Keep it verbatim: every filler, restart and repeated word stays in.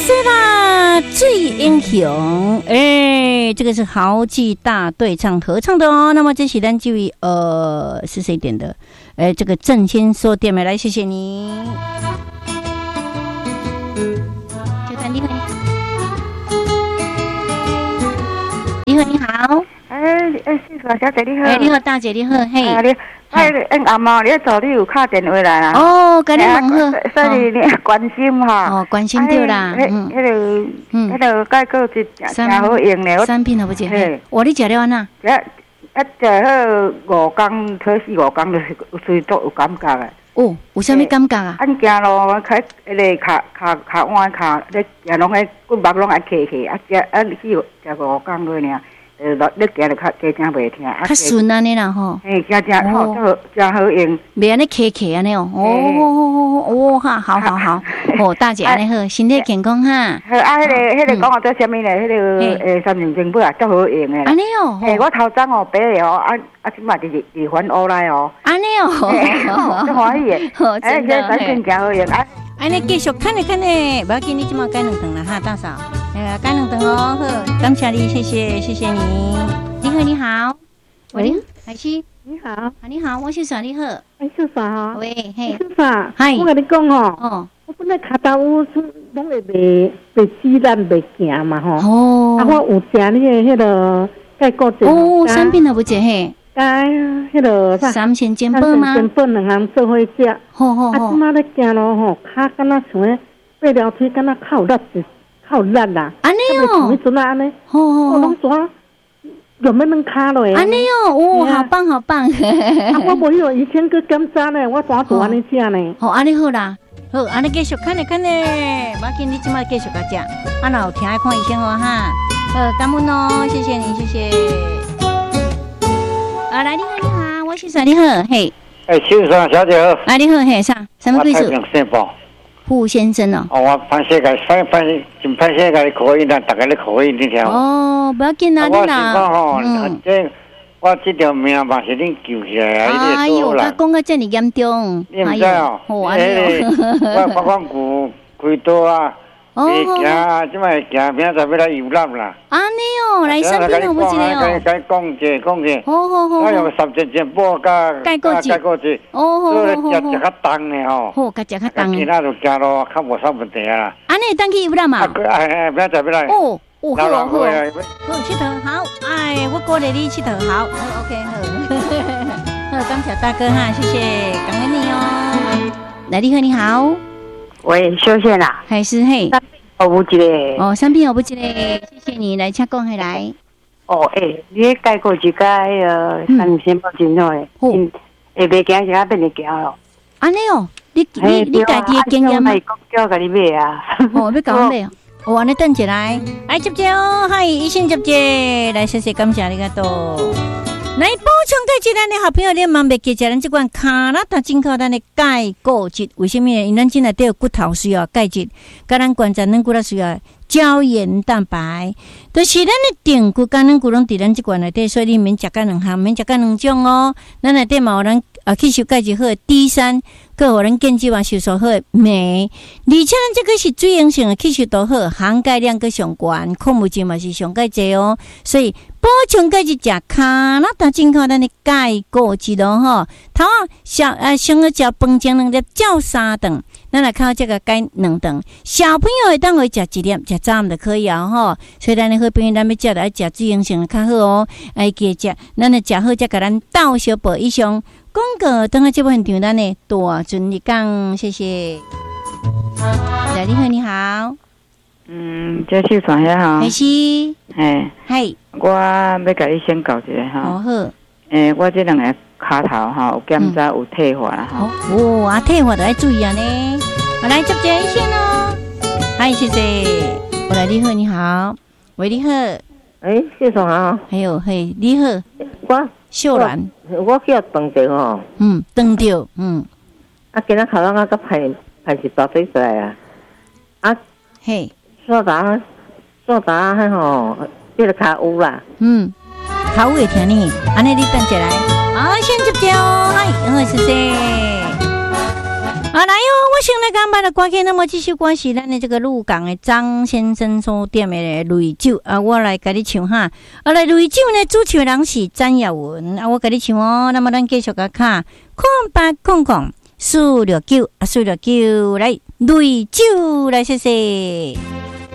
是啦，最英雄，哎，这个是豪记大队唱合唱的哦。那么这是咱这位呃是谁点的？哎，这个郑先说点的，来谢谢你。就谈你好，你好，你好。 哎哎，是说小姐你好。 哎，你好，大姐你好，嘿。 啊你，哎，嗯阿妈，你做你有打电话来啦？ 哦，跟你问好。 所以你关心哈。 哦，关心对啦。 嗯。迄个，嗯，迄个解果是真好用的。 产品好不姐？我你食了哪？ 一一食好五工，可四五工就是随都有感觉的。 哦，有啥物感觉啊？ 俺行路，开迄个脚脚脚弯脚，咧行拢爱骨膜拢爱起起，啊食啊四食五工落尔。呃，你行就较加正袂疼， 较顺安尼啦吼。 嘿，加正好，好真好用。 袂安尼卡卡安尼哦。哦哦哦，哈，好好好。哦，大姐安尼好，身体健康哈。 好啊，迄个迄个讲话做啥物咧？迄个诶，三年前不啊，足好用诶。 安尼哦。 嘿，我头早哦，白诶哦，啊啊，即马就是二环乌来哦。 安尼哦。 足欢喜诶。 好，真的。 哎，这产品真好用啊。 安尼继续看咧看咧，不要紧，你即马改两顿啦哈，大嫂。哎，改两顿哦，好，感谢你，谢谢，谢谢你。你好，你好，喂，海西， 你好， 啊，你好，我是啥？你好， 哎，是啥哈？ 喂，嘿， 是啥？ 嗨， 我跟你讲哦， 哦， 我本来脚头有拢会袂袂死咱袂行嘛吼， 哦， 啊，我有食你的迄个钙固醇， 哦，产品都不食嘿， 加迄个啥？ 三鲜煎包吗？ 煎包两项做伙食， 好好好， 啊，即马咧行路吼，脚敢若像咧八条腿敢若靠力子。靠力啦！ 安尼哦， 你阵安尼， 好好好， 拢抓有没能卡落？ 安尼哦，哦，好棒好棒！ 啊，我无有以前去检查呢，我怎做安尼食呢？ 好，安尼好啦，好，安尼继续看咧看咧，我紧你即马继续甲食，啊，若有听爱看医生哦哈。好，感恩哦，谢谢你，谢谢。啊，来，你好，你好，我是啥？你好，嘿。 哎，先生小姐好。 啊，你好，嘿，啥？什么贵族？傅先生哦， 哦，我潘世界，潘潘真潘世界口音啦，大家咧口音你听。 哦，不要紧啦，你啦。 我是讲吼，这我这条命嘛是恁救起来啊！ 哎呦，我讲个这么严重， 你唔知哦？ 好安尼哦。 我我讲古开刀啊，袂行啊，即摆行明仔载要来游览啦。 安尼哦，来身边有冇一个哦？ 该讲者讲者。 好好好。 我用三只煎包加钙固质， 钙固质。 哦好好好。 所以食食较重的吼。 好，甲食较重。 其他就行路较无啥问题啊。 安尼当去游览嘛？ 啊，哎哎，明仔载要来。 哦哦好好好。 好， 佚佗好，哎，我鼓励你佚佗好。OK 好。好，感谢大哥哈，谢谢，感恩你哦。来，你好，你好。 喂，小谢啦。 还是嘿。 哦，有一个哦，产品有不一个，谢谢你来请讲下来。 哦，诶，你迄解过一个呃三鲜包真好诶，嗯，下袂行是较变会行咯。 安尼哦，你你你家己诶经验吗？ 叫甲你买啊。 哦，要甲我买哦。哦，安尼等起来，来接接哦，嗨，一心接接，来谢谢感谢你个多。来补充钙质，咱的好朋友，你忙袂记食咱这款卡拉达进口咱的钙固质，为什么呢？因咱今内底有骨头需要钙质，甲咱关节软骨头需要胶原蛋白，就是咱的定骨甲软骨拢伫咱这款内底，所以你免食甲两项，免食甲两种哦。咱内底嘛有咱啊吸收钙质好的 D 三，佮有咱健肌嘛吸收好的镁，而且咱这个是水溶性的吸收度好，含钙量佮上悬，矿物质嘛是上钙济哦，所以。补充钙质，食卡拉达进口咱的钙固质咯吼。头啊，小呃，先去食饭前两粒，照三顿，咱来靠这个钙两顿。小朋友会当会食一粒，食早暗就可以啊吼。所以咱的好朋友，咱要食来食水溶性的较好哦。爱记食，咱来食好，再甲咱倒小补以上。广告等下这部现场，咱的大顺利讲，谢谢。来，你好，你好。 嗯，这是算遐吼。 还是？ 嘿。 嘿。 我要甲你先教一下哈。 哦好。 诶，我这两个骹头哈有检查有退化啦哈。 哦，啊退化就要注意啊呢。我来接接一线哦。嗨，谢谢。我来，你好，你好。喂，你好。 诶，谢总啊。 还有，嘿，你好。 我秀兰。 我叫长着吼。 嗯，长着，嗯。 啊，今仔头仔个排排是大水出来啊。啊。 嘿。 说啥？说啥？还吼，这个卡有啦。 嗯，卡有会听你，安尼你等起来。好，先接接哦，嗨，好，谢谢。 好来哟，我先来讲把的歌曲，那么这首歌是咱的这个鹿港的张先生所点的雷酒啊，我来给你唱哈。啊，来雷酒呢，主唱人是詹耀文啊，我给你唱哦。那么咱继续个看，空八空空四六九啊，四六九来雷酒来，谢谢。